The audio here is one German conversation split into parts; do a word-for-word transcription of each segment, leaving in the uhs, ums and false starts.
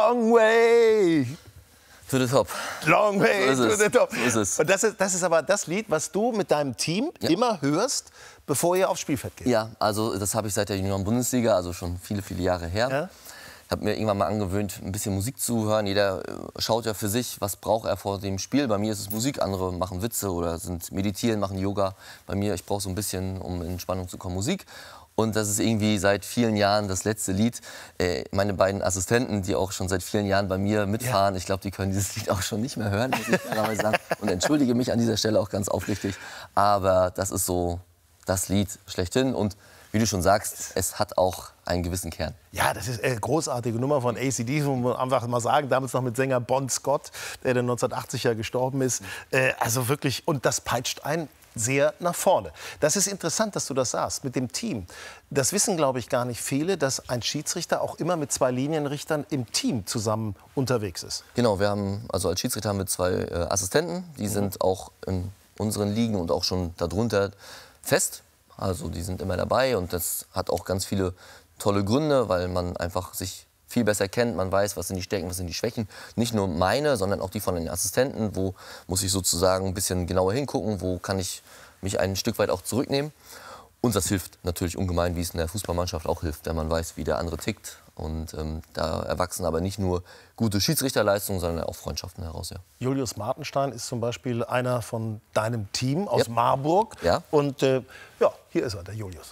long way to the top. Long way so to the top. So ist es. Und das ist, das ist aber das Lied, was du mit deinem Team ja. immer hörst, bevor ihr aufs Spielfeld geht. Ja, also das habe ich seit der Junioren-Bundesliga, also schon viele, viele Jahre her. Ja? Ich habe mir irgendwann mal angewöhnt, ein bisschen Musik zu hören. Jeder schaut ja für sich, was braucht er vor dem Spiel. Bei mir ist es Musik, andere machen Witze oder sind meditieren, machen Yoga. Bei mir, ich brauche so ein bisschen, um in Entspannung zu kommen, Musik. Und das ist irgendwie seit vielen Jahren das letzte Lied. Äh, meine beiden Assistenten, die auch schon seit vielen Jahren bei mir mitfahren, ja. ich glaube, die können dieses Lied auch schon nicht mehr hören, muss ich fairerweise sagen. Und entschuldige mich an dieser Stelle auch ganz aufrichtig. Aber das ist so das Lied schlechthin. Und wie du schon sagst, es hat auch einen gewissen Kern. Ja, das ist eine großartige Nummer von A C D, muss man einfach mal sagen. Damals noch mit Sänger Bon Scott, der dann neunzehnhundertachtzig ja gestorben ist. Äh, also wirklich, und das peitscht ein sehr nach vorne. Das ist interessant, dass du das sagst, mit dem Team. Das wissen, glaube ich, gar nicht viele, dass ein Schiedsrichter auch immer mit zwei Linienrichtern im Team zusammen unterwegs ist. Genau, wir haben, also als Schiedsrichter haben wir zwei äh, Assistenten. Die mhm. sind auch in unseren Ligen und auch schon darunter fest. Also die sind immer dabei und das hat auch ganz viele tolle Gründe, weil man einfach sich viel besser kennt, man weiß, was sind die Stärken, was sind die Schwächen. Nicht nur meine, sondern auch die von den Assistenten. Wo muss ich sozusagen ein bisschen genauer hingucken, wo kann ich mich ein Stück weit auch zurücknehmen. Und das hilft natürlich ungemein, wie es in der Fußballmannschaft auch hilft, wenn man weiß, wie der andere tickt. Und ähm, da erwachsen aber nicht nur gute Schiedsrichterleistungen, sondern auch Freundschaften heraus. Ja. Julius Martenstein ist zum Beispiel einer von deinem Team aus ja. Marburg. Ja. Und äh, ja, hier ist er, der Julius.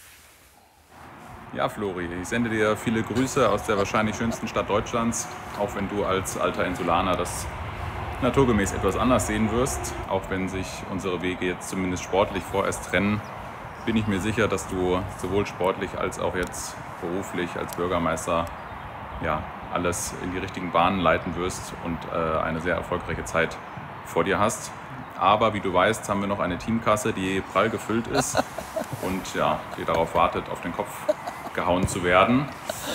Ja, Flori, ich sende dir viele Grüße aus der wahrscheinlich schönsten Stadt Deutschlands, auch wenn du als alter Insulaner das naturgemäß etwas anders sehen wirst. Auch wenn sich unsere Wege jetzt zumindest sportlich vorerst trennen, bin ich mir sicher, dass du sowohl sportlich als auch jetzt beruflich als Bürgermeister ja, alles in die richtigen Bahnen leiten wirst und äh, eine sehr erfolgreiche Zeit vor dir hast. Aber wie du weißt, haben wir noch eine Teamkasse, die prall gefüllt ist und ja, die darauf wartet, auf den Kopf gehauen zu werden.